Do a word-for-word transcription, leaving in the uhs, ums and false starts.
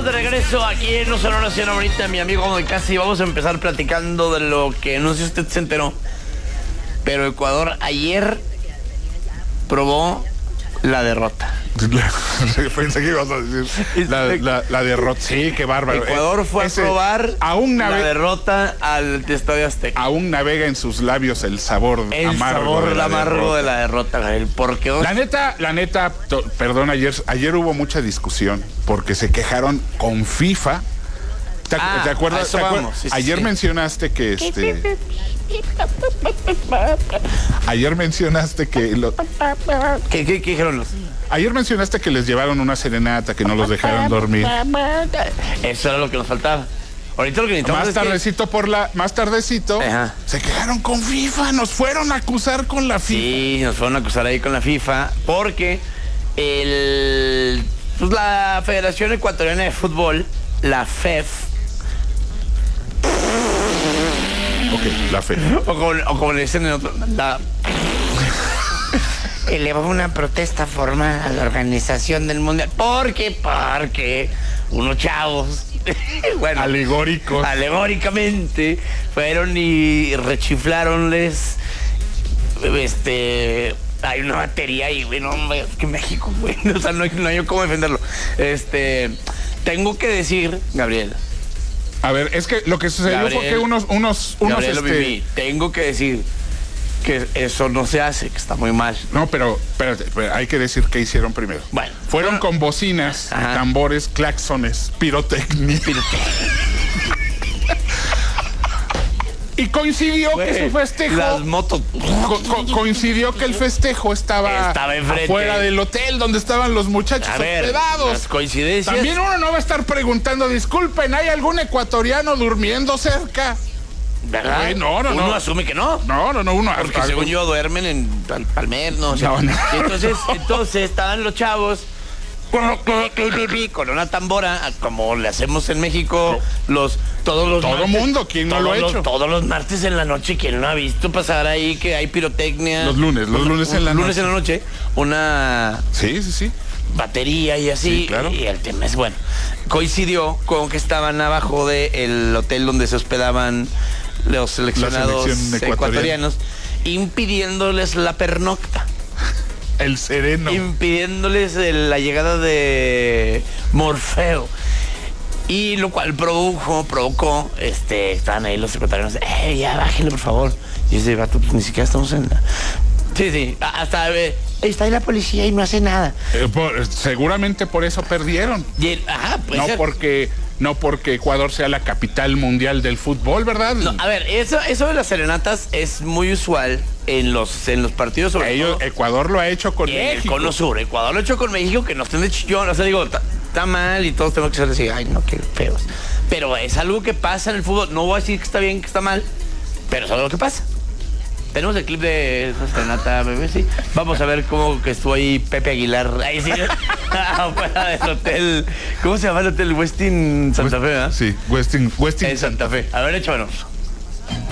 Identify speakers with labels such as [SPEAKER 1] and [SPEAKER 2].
[SPEAKER 1] de regreso aquí en No Sonora Nación. Ahorita mi amigo de casi vamos a empezar platicando de lo que no sé si usted se enteró, pero Ecuador ayer probó la derrota.
[SPEAKER 2] Pensé que ibas a decir la, la, la derrota. Sí, qué bárbaro.
[SPEAKER 1] Ecuador fue Ese, a probar aún la derrota al Estadio Azteca.
[SPEAKER 2] Aún navega en sus labios el sabor
[SPEAKER 1] el
[SPEAKER 2] amargo,
[SPEAKER 1] sabor
[SPEAKER 2] de, la
[SPEAKER 1] amargo de la derrota, Gabriel. Porque
[SPEAKER 2] la neta, la neta, to, perdón, ayer, ayer hubo mucha discusión porque se quejaron con FIFA. ¿Te,
[SPEAKER 1] ah,
[SPEAKER 2] ¿te acuerdas? ¿te acuerdas? Sí, sí, ayer sí. mencionaste que este. Ayer mencionaste que lo...
[SPEAKER 1] ¿Qué, qué, qué dijeron los?
[SPEAKER 2] Ayer mencionaste que les llevaron una serenata, que no los dejaron dormir.
[SPEAKER 1] Eso era lo que nos faltaba. Ahorita lo que necesitamos
[SPEAKER 2] más
[SPEAKER 1] es
[SPEAKER 2] tardecito
[SPEAKER 1] que...
[SPEAKER 2] por la, más tardecito, Ajá. se quedaron con FIFA, nos fueron a acusar con la FIFA.
[SPEAKER 1] Sí, nos fueron a acusar ahí con la FIFA porque el, pues la Federación Ecuatoriana de Fútbol, la F E F,
[SPEAKER 2] Ok, la fe.
[SPEAKER 1] O como, o como le dicen en otro, la... elevó una protesta formal a la organización del Mundial. ¿Por qué? Porque unos chavos, bueno,
[SPEAKER 2] alegóricos,
[SPEAKER 1] alegóricamente, fueron y rechiflaronles, este... hay una batería y, bueno, es que México, güey, o sea, no hay, no hay cómo defenderlo. Este, tengo que decir, Gabriel...
[SPEAKER 2] A ver, es que lo que sucedió Gabriel, fue que unos, unos, unos,
[SPEAKER 1] Gabriel,
[SPEAKER 2] este...
[SPEAKER 1] viví. Tengo que decir que eso no se hace, que está muy mal.
[SPEAKER 2] No, pero espérate, espérate, hay que decir qué hicieron primero.
[SPEAKER 1] Bueno.
[SPEAKER 2] Fueron
[SPEAKER 1] bueno,
[SPEAKER 2] con bocinas, ajá. tambores, claxones, pirotecnia.
[SPEAKER 1] Pirotecnia.
[SPEAKER 2] Y coincidió Güey, que su festejo...
[SPEAKER 1] Las motos...
[SPEAKER 2] Co co coincidió que el festejo estaba,
[SPEAKER 1] estaba
[SPEAKER 2] afuera del hotel donde estaban los muchachos
[SPEAKER 1] a ver,
[SPEAKER 2] hospedados.
[SPEAKER 1] Las coincidencias...
[SPEAKER 2] También uno no va a estar preguntando, disculpen, ¿hay algún ecuatoriano durmiendo cerca?
[SPEAKER 1] ¿Verdad?
[SPEAKER 2] Güey, no, no,
[SPEAKER 1] uno
[SPEAKER 2] no.
[SPEAKER 1] asume que no.
[SPEAKER 2] No, no, no, uno...
[SPEAKER 1] Porque según yo duermen en Pal Palmer, no, o sea,
[SPEAKER 2] no, no.
[SPEAKER 1] Entonces, entonces estaban los chavos... con una tambora, como le hacemos en México, los todos los
[SPEAKER 2] todo
[SPEAKER 1] martes,
[SPEAKER 2] mundo, ¿quién no lo ha
[SPEAKER 1] los,
[SPEAKER 2] hecho?
[SPEAKER 1] Todos los martes en la noche, ¿quién no ha visto pasar ahí que hay pirotecnia?
[SPEAKER 2] Los lunes, los lunes en la
[SPEAKER 1] lunes
[SPEAKER 2] noche.
[SPEAKER 1] en la noche, una
[SPEAKER 2] sí, sí, sí.
[SPEAKER 1] batería y así,
[SPEAKER 2] sí, claro.
[SPEAKER 1] y el tema es bueno. Coincidió con que estaban abajo del hotel donde se hospedaban los seleccionados ecuatorianos, impidiéndoles la pernocta.
[SPEAKER 2] El sereno.
[SPEAKER 1] Impidiéndoles la llegada de Morfeo. Y lo cual produjo, provocó, este, estaban ahí los secretarios, eh, ya bájenle por favor. Y ese vato, pues ni siquiera estamos en la... Sí, sí, hasta eh, está ahí la policía y no hace nada.
[SPEAKER 2] Eh, por, seguramente por eso perdieron.
[SPEAKER 1] Y el, ajá, puede
[SPEAKER 2] no
[SPEAKER 1] ser.
[SPEAKER 2] porque no porque Ecuador sea la capital mundial del fútbol, ¿verdad?
[SPEAKER 1] No, a ver, eso, eso de las serenatas es muy usual en los, en los partidos sobre
[SPEAKER 2] Ellos,
[SPEAKER 1] todo.
[SPEAKER 2] Ecuador lo ha hecho con
[SPEAKER 1] y
[SPEAKER 2] México.
[SPEAKER 1] El Cono Sur, Ecuador lo ha hecho con México, que no estén de chillón. O sea, digo, está mal y todos tenemos que ser así, ay, no, qué feos. Pero es algo que pasa en el fútbol. No voy a decir que está bien, que está mal, pero es algo que pasa. Tenemos el clip de Renata, bebé, sí. Vamos a ver cómo que estuvo ahí Pepe Aguilar. Ahí sí, afuera del hotel. ¿Cómo se llama el hotel? Westin Santa Fe, ¿eh?
[SPEAKER 2] Sí, Westin, Westin
[SPEAKER 1] en Santa Fe. A ver, échanos.